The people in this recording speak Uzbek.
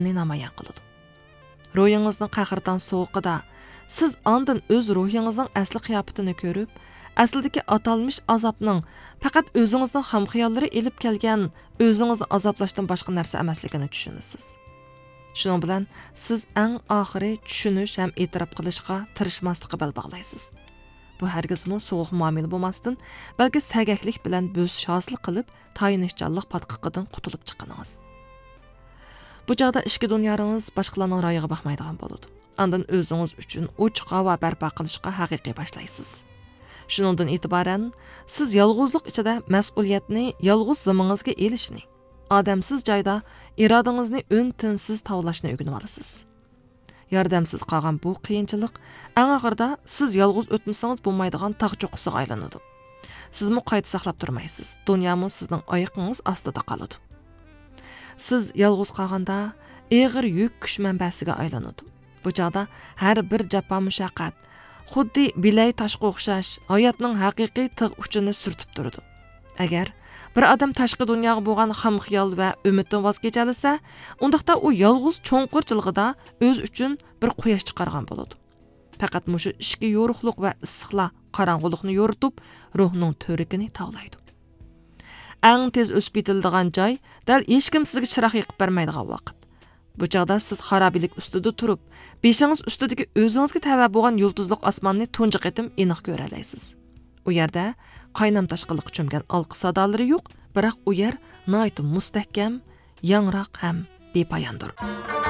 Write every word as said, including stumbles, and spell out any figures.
namoyon qiladi. Ruhingizning qahrdan sovuqida siz ondan o'z ruhingizning asli qiyofatini ko'rib, aslidagi atalmış azobning faqat o'zingizning ham xayollari elib kelgan o'zingizni azoblashdan boshqa narsa emasligini tushunasiz. Shuning bilan siz eng oxiri tushunish ham e'tirof qilishga tirishmaslikka bel bog'laysiz. Bu hargizmi sovuq muomala bo'lmasdan, balki sagaklik bilan bo'sish hosil qilib, tayinishchanlik patqiqidan qutulib chiqqaningiz. Bu chaqda ichki dunyoningiz boshqalarning rayiga baxmaydigan bo'ladi. Ondan o'zingiz uchun ochiq havo barpo qilishga haqiqiy boshlaysiz. Shuningdan e'tiboran siz yolg'izlik ichida mas'uliyatni yolg'iz zimingizga elishni, odamsiz joyda irodangizni o'n-tinsiz tavlashni o'rganib olasiz. Yordamsiz qolgan bu qiyinchilik eng oxirida siz yolg'iz o'tmasangiz bo'lmaydigan tog' cho'qqisiga aylanadi. Sizmi qayta saqlab turmaysiz. Dunyomi sizning oyoqingiz ostida qoladi. Siz yolg'iz qolganda og'ir yuk kuch manbasiga aylanadi. Bu chaqda har bir jafo mushaqqat xuddi bilay toshga o'xshash hayotning haqiqiy tig' uchini surtib turdi. Agar bir odam tashqi dunyoga bo'lgan ham xiyol va umiddan voz kechalasa, undaqda u yolg'iz cho'nqurchiligida o'z uchun bir quyosh chiqargan bo'ladi. Faqat mushu ishki yo'riqlik va issiqlar qorong'ulikni yo'ritib, ruhning to'rikini tavlaydi. Eng tez o'sib yetiladigan joy dal hech kim sizga chiroq yoqib bermaydigan vaqt. Bu chaqda siz xarobilik ustida turib, beshingiz ustidagi o'zingizga tava bo'lgan yulduzliq osmonni tunji qitim aniq ko'ra olasiz. U yerda qaynam tashqiliq cho'mgan alqi sadolari yo'q, biroq u yer nihoyat mustahkam, yangroq ham bepoyondir.